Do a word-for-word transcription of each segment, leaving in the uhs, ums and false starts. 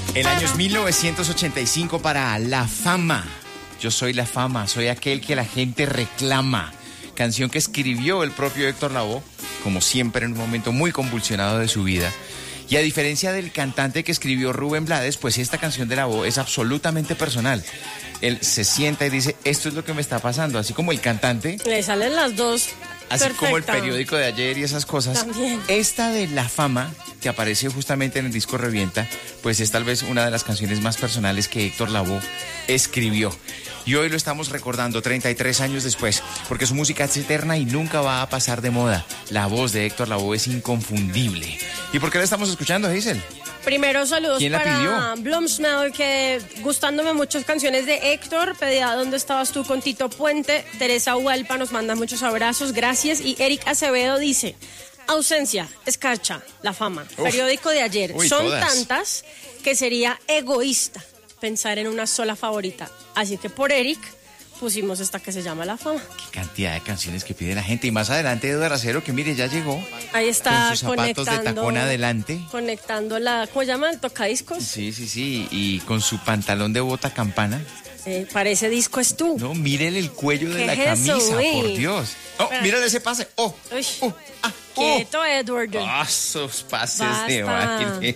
El año es mil novecientos ochenta y cinco para La Fama. Yo soy la fama, soy aquel que la gente reclama. Canción que escribió el propio Héctor Lavoe, como siempre en un momento muy convulsionado de su vida. Y a diferencia del cantante que escribió Rubén Blades, pues esta canción de Lavoe es absolutamente personal. Él se sienta y dice, esto es lo que me está pasando. Así como el cantante... Le salen las dos. Así Perfecta. Como el periódico de ayer y esas cosas. También. Esta de La Fama, que aparece justamente en el disco Revienta, pues es tal vez una de las canciones más personales que Héctor Lavoe escribió. Y hoy lo estamos recordando treinta y tres años después, porque su música es eterna y nunca va a pasar de moda. La voz de Héctor Lavoe es inconfundible. ¿Y por qué la estamos escuchando, Hazel? Primero, saludos ¿Quién la para pidió? Blumsmell, que gustándome muchas canciones de Héctor, pedía ¿Dónde estabas tú con Tito Puente? Teresa Hualpa nos manda muchos abrazos, gracias. Y Eric Acevedo dice, ausencia, escarcha, La Fama, Uf. periódico de ayer. Uy, Son todas. tantas que sería egoísta pensar en una sola favorita. Así que por Eric pusimos esta que se llama La Fama. Qué cantidad de canciones que pide la gente. Y más adelante Eduardo Acero, que mire, ya llegó. Ahí está Con sus zapatos de conectando, tacón adelante. conectando la, ¿cómo se llama? El tocadiscos. Sí, sí, sí. Y con su pantalón de bota campana. Eh, parece disco es tú. No, mírele el cuello de ¿Qué la es eso, camisa, güey? por Dios. Oh, Espera. mírale ese pase. Oh, Uy, oh, ah, oh. quieto, Edward. Ah, esos pases Basta. de baile.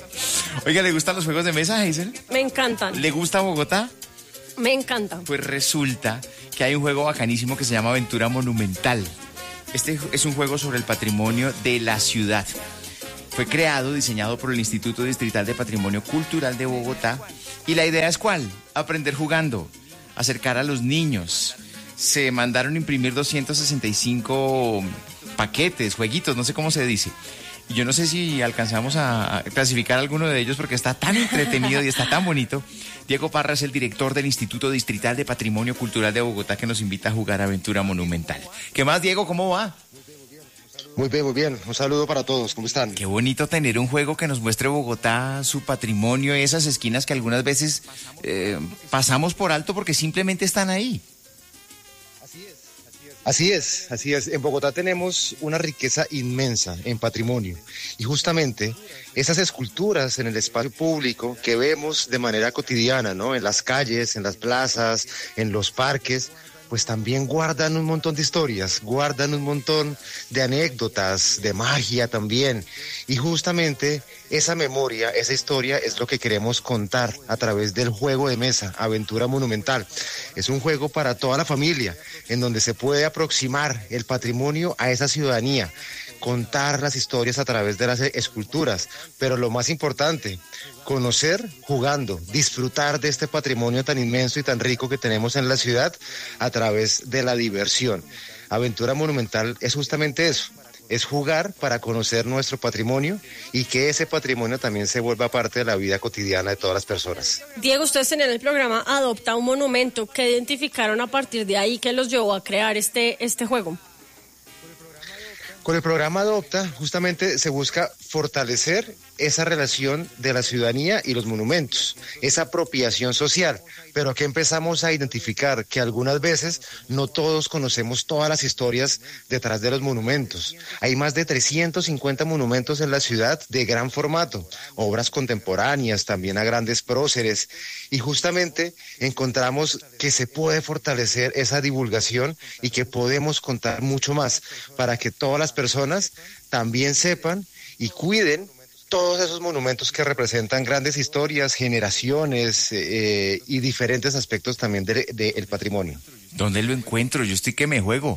Oiga, ¿le gustan los juegos de mesa, Hazel? Me encantan, ¿Le gusta Bogotá? me encantan. Pues resulta que hay un juego bacanísimo que se llama Aventura Monumental. Este es un juego sobre el patrimonio de la ciudad. Fue creado, diseñado por el Instituto Distrital de Patrimonio Cultural de Bogotá. ¿Y la idea es cuál? Aprender jugando, acercar a los niños. Se mandaron a imprimir doscientos sesenta y cinco paquetes, jueguitos, no sé cómo se dice. Y yo no sé si alcanzamos a clasificar alguno de ellos porque está tan entretenido y está tan bonito. Diego Parra es el director del Instituto Distrital de Patrimonio Cultural de Bogotá que nos invita a jugar Aventura Monumental. ¿Qué más, Diego? ¿Cómo va? Muy bien, muy bien. Un saludo para todos. ¿Cómo están? Qué bonito tener un juego que nos muestre Bogotá, su patrimonio, esas esquinas que algunas veces eh, pasamos por alto porque simplemente están ahí. Así es, así es. En Bogotá tenemos una riqueza inmensa en patrimonio y justamente esas esculturas en el espacio público que vemos de manera cotidiana, ¿no? En las calles, en las plazas, en los parques, pues también guardan un montón de historias, guardan un montón de anécdotas, de magia también. Y justamente esa memoria, esa historia es lo que queremos contar a través del juego de mesa, Aventura Monumental. Es un juego para toda la familia, en donde se puede aproximar el patrimonio a esa ciudadanía, contar las historias a través de las esculturas, pero lo más importante, conocer jugando, disfrutar de este patrimonio tan inmenso y tan rico que tenemos en la ciudad a través de la diversión. Aventura Monumental es justamente eso, es jugar para conocer nuestro patrimonio y que ese patrimonio también se vuelva parte de la vida cotidiana de todas las personas. Diego, ustedes tenían el programa Adopta un Monumento. ¿Qué identificaron a partir de ahí que los llevó a crear este, este juego? Con el programa Adopta, justamente se busca fortalecer esa relación de la ciudadanía y los monumentos, esa apropiación social. Pero aquí empezamos a identificar que algunas veces no todos conocemos todas las historias detrás de los monumentos. Hay más de trescientos cincuenta monumentos en la ciudad de gran formato, obras contemporáneas, también a grandes próceres. Y justamente encontramos que se puede fortalecer esa divulgación y que podemos contar mucho más para que todas las personas también sepan y cuiden todos esos monumentos que representan grandes historias, generaciones eh, y diferentes aspectos también del de, de patrimonio. ¿Dónde lo encuentro? Yo estoy que me juego.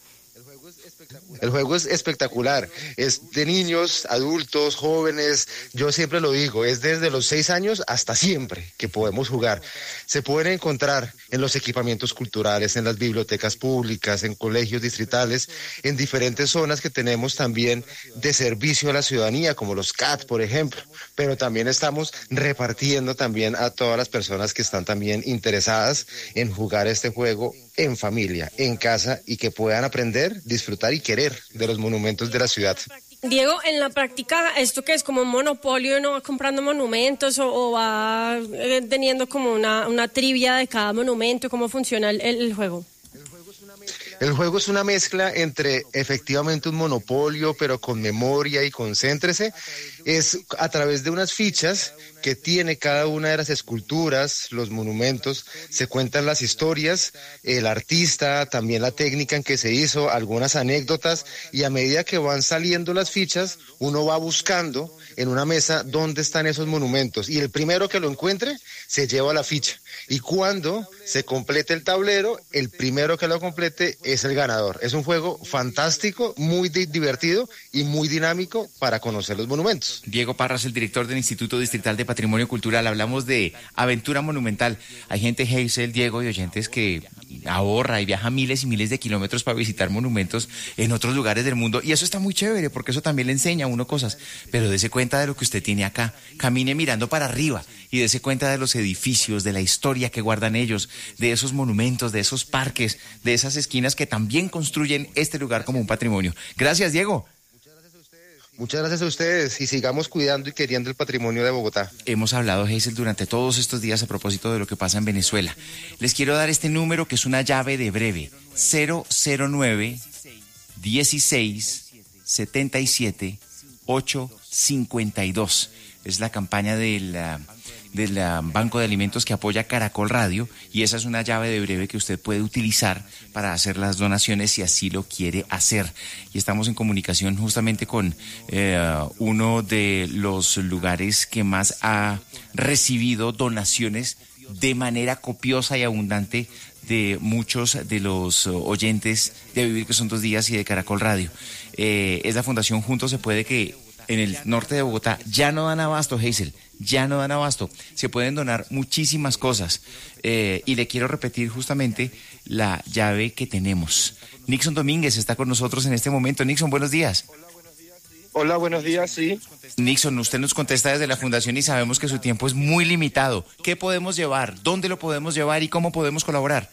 El juego es espectacular, es de niños, adultos, jóvenes, yo siempre lo digo, es desde los seis años hasta siempre que podemos jugar. Se pueden encontrar en los equipamientos culturales, en las bibliotecas públicas, en colegios distritales, en diferentes zonas que tenemos también de servicio a la ciudadanía, como los C A T, por ejemplo, pero también estamos repartiendo también a todas las personas que están también interesadas en jugar este juego en familia, en casa, y que puedan aprender, disfrutar y querer de los monumentos de la ciudad. Diego, en la práctica, ¿esto que es como un monopolio, no va comprando monumentos o, o va eh, teniendo como una, una trivia de cada monumento? ¿Cómo funciona el, el juego? El juego es una mezcla entre efectivamente un monopolio, pero con memoria y concéntrese. Es a través de unas fichas que tiene cada una de las esculturas, los monumentos, se cuentan las historias, el artista, también la técnica en que se hizo, algunas anécdotas, y a medida que van saliendo las fichas, uno va buscando en una mesa dónde están esos monumentos, y el primero que lo encuentre se lleva la ficha, y cuando se complete el tablero, el primero que lo complete es el ganador. Es un juego fantástico, muy di- divertido y muy dinámico para conocer los monumentos. Diego Parras, el director del Instituto Distrital de Patrimonio Cultural. Hablamos de aventura monumental. Hay gente, Hazel, Diego y oyentes, que ahorra y viaja miles y miles de kilómetros para visitar monumentos en otros lugares del mundo. Y eso está muy chévere, porque eso también le enseña a uno cosas. Pero dése cuenta de lo que usted tiene acá. Camine mirando para arriba y dése cuenta de los edificios, de la historia que guardan ellos, de esos monumentos, de esos parques, de esas esquinas que también construyen este lugar como un patrimonio. Gracias, Diego. Muchas gracias a ustedes y sigamos cuidando y queriendo el patrimonio de Bogotá. Hemos hablado, Hazel, durante todos estos días a propósito de lo que pasa en Venezuela. Les quiero dar este número que es una llave de breve. cero cero nueve, dieciséis, setenta y siete, ocho cincuenta y dos. Es la campaña del, del Banco de Alimentos que apoya Caracol Radio, y esa es una llave de breve que usted puede utilizar para hacer las donaciones si así lo quiere hacer. Y estamos en comunicación justamente con eh, uno de los lugares que más ha recibido donaciones de manera copiosa y abundante de muchos de los oyentes de Vivir que son dos días y de Caracol Radio. Eh, es la Fundación Juntos se Puede, que en el norte de Bogotá ya no dan abasto, Hazel, ya no dan abasto. Se pueden donar muchísimas cosas. Eh, y le quiero repetir justamente la llave que tenemos. Nixon Domínguez está con nosotros en este momento. Nixon, buenos días. Hola, buenos días, sí. Nixon, usted nos contesta desde la Fundación y sabemos que su tiempo es muy limitado. ¿Qué podemos llevar? ¿Dónde lo podemos llevar? ¿Y cómo podemos colaborar?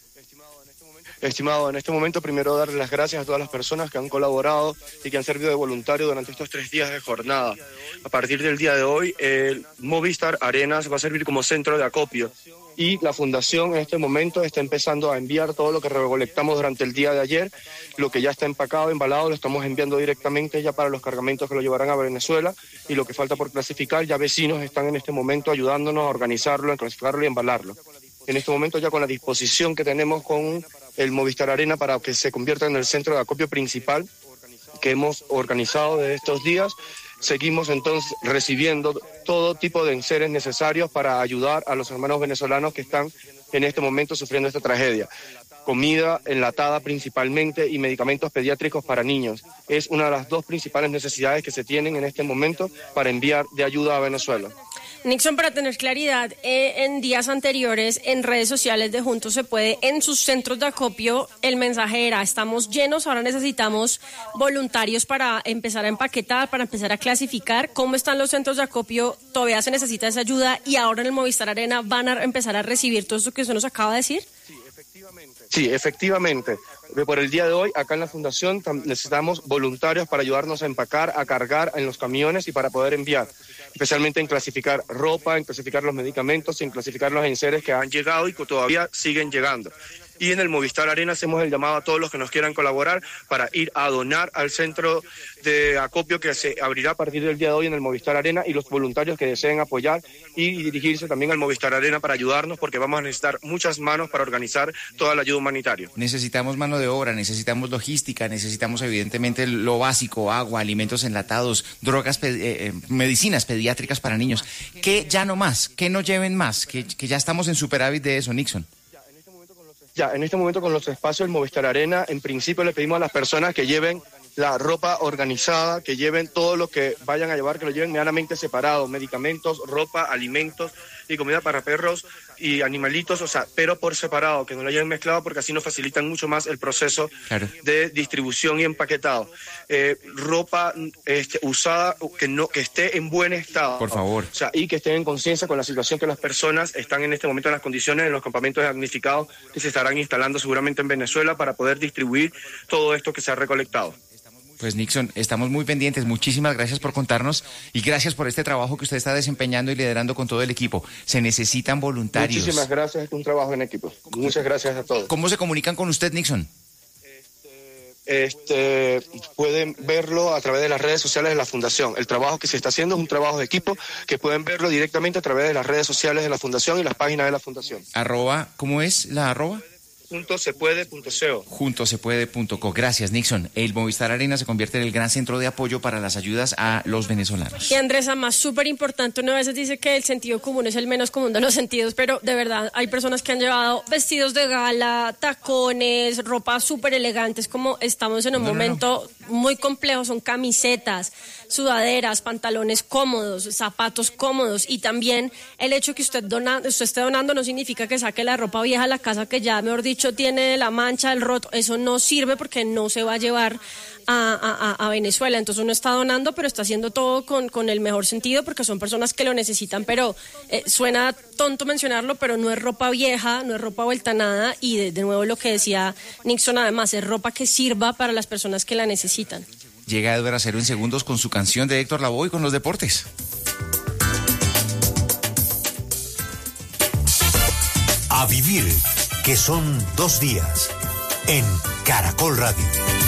Estimado, en este momento primero darle las gracias a todas las personas que han colaborado y que han servido de voluntario durante estos tres días de jornada. A partir del día de hoy, el Movistar Arenas va a servir como centro de acopio y la Fundación en este momento está empezando a enviar todo lo que recolectamos durante el día de ayer, lo que ya está empacado, embalado, lo estamos enviando directamente ya para los cargamentos que lo llevarán a Venezuela, y lo que falta por clasificar, ya vecinos están en este momento ayudándonos a organizarlo, a clasificarlo y embalarlo. En este momento ya con la disposición que tenemos con el Movistar Arena para que se convierta en el centro de acopio principal que hemos organizado de estos días, seguimos entonces recibiendo todo tipo de enseres necesarios para ayudar a los hermanos venezolanos que están en este momento sufriendo esta tragedia. Comida enlatada principalmente y medicamentos pediátricos para niños. Es una de las dos principales necesidades que se tienen en este momento para enviar de ayuda a Venezuela. Nixon, para tener claridad, eh, en días anteriores en redes sociales de Juntos se Puede, en sus centros de acopio, el mensaje era: estamos llenos, ahora necesitamos voluntarios para empezar a empaquetar, para empezar a clasificar. ¿Cómo están los centros de acopio? ¿Todavía se necesita esa ayuda? Y ahora en el Movistar Arena van a empezar a recibir todo esto que usted nos acaba de decir. Sí, efectivamente. Por el día de hoy, acá en la Fundación necesitamos voluntarios para ayudarnos a empacar, a cargar en los camiones y para poder enviar, especialmente en clasificar ropa, en clasificar los medicamentos, en clasificar los enseres que han llegado y que todavía siguen llegando. Y en el Movistar Arena hacemos el llamado a todos los que nos quieran colaborar para ir a donar al centro de acopio que se abrirá a partir del día de hoy en el Movistar Arena, y los voluntarios que deseen apoyar y dirigirse también al Movistar Arena para ayudarnos, porque vamos a necesitar muchas manos para organizar toda la ayuda humanitaria. Necesitamos mano de obra, necesitamos logística, necesitamos evidentemente lo básico: agua, alimentos enlatados, drogas, pe- eh, medicinas pediátricas para niños. ¿Qué ya no más? ¿Qué no lleven más? Que, que ya estamos en superávit de eso, Nixon. Ya, en este momento con los espacios del Movistar Arena, en principio le pedimos a las personas que lleven la ropa organizada, que lleven todo lo que vayan a llevar, que lo lleven medianamente separado: medicamentos, ropa, alimentos y comida para perros y animalitos, o sea, pero por separado, que no lo lleven mezclado, porque así nos facilitan mucho más el proceso claro. de distribución y empaquetado. Eh, ropa este, usada que no que esté en buen estado. Por favor. O sea, y que estén en conciencia con la situación que las personas están en este momento en las condiciones en los campamentos damnificados que se estarán instalando seguramente en Venezuela para poder distribuir todo esto que se ha recolectado. Pues Nixon, estamos muy pendientes. Muchísimas gracias por contarnos y gracias por este trabajo que usted está desempeñando y liderando con todo el equipo. Se necesitan voluntarios. Muchísimas gracias, es un trabajo en equipo. Muchas gracias a todos. ¿Cómo se comunican con usted, Nixon? este, pueden verlo a través de las redes sociales de la Fundación. El trabajo que se está haciendo es un trabajo de equipo que pueden verlo directamente a través de las redes sociales de la Fundación y las páginas de la Fundación. Arroba, ¿cómo es la arroba? Juntos se puede punto co. Juntos se puede punto co. Gracias, Nixon. El Movistar Arena se convierte en el gran centro de apoyo para las ayudas a los venezolanos. Y Andrés, además, súper importante, uno a veces dice que el sentido común es el menos común de los sentidos, pero de verdad hay personas que han llevado vestidos de gala, tacones, ropa súper elegantes, como estamos en un No, no, momento no. muy complejo, son camisetas, sudaderas, pantalones cómodos, zapatos cómodos, y también el hecho que usted, dona, usted esté donando no significa que saque la ropa vieja a la casa, que ya, mejor dicho, tiene la mancha, el roto, eso no sirve porque no se va a llevar a, a, a Venezuela. Entonces uno está donando, pero está haciendo todo con, con el mejor sentido, porque son personas que lo necesitan, pero eh, suena tonto mencionarlo, pero no es ropa vieja, no es ropa vuelta a nada, y de, de nuevo lo que decía Nixon, además es ropa que sirva para las personas que la necesitan. Llega Edward Acero en segundos con su canción de Héctor Lavoe y con los deportes. A vivir, que son dos días, en Caracol Radio.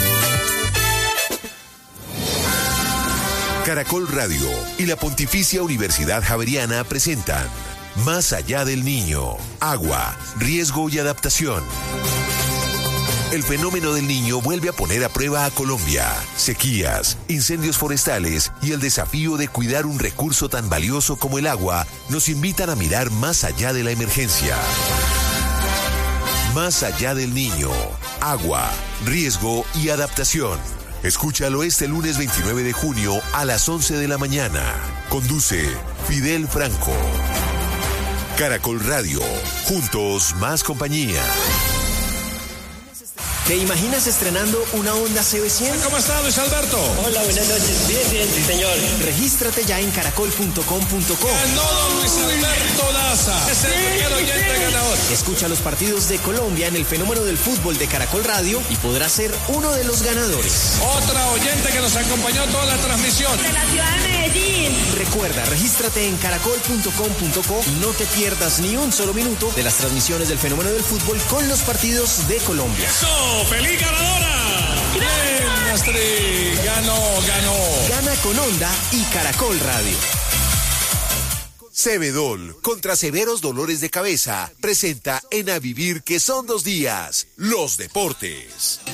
Caracol Radio y la Pontificia Universidad Javeriana presentan Más allá del niño, agua, riesgo y adaptación. El fenómeno del niño vuelve a poner a prueba a Colombia. Sequías, incendios forestales y el desafío de cuidar un recurso tan valioso como el agua nos invitan a mirar más allá de la emergencia. Más allá del niño, agua, riesgo y adaptación. Escúchalo este lunes veintinueve de junio a las once de la mañana. Conduce Fidel Franco. Caracol Radio. Juntos, más compañía. ¿Te imaginas estrenando una Honda C B cien? ¿Cómo está, Luis Alberto? Hola, buenas noches. Bien, bien, sí, señor. Regístrate ya en caracol punto com punto co. Ganó don Luis Alberto Daza. Es el primer oyente ganador. Escucha los partidos de Colombia en el fenómeno del fútbol de Caracol Radio y podrás ser uno de los ganadores. Otra oyente que nos acompañó toda la transmisión. De la ciudad de Medellín. Recuerda, regístrate en caracol punto com punto co y no te pierdas ni un solo minuto de las transmisiones del fenómeno del fútbol con los partidos de Colombia. ¡Eso! ¡Feliz ganadora! ¡Bien, Astrid! ¡Ganó, ganó! Gana con Honda y Caracol Radio. Cebedol, contra severos dolores de cabeza, presenta en A Vivir, que son dos días, los deportes.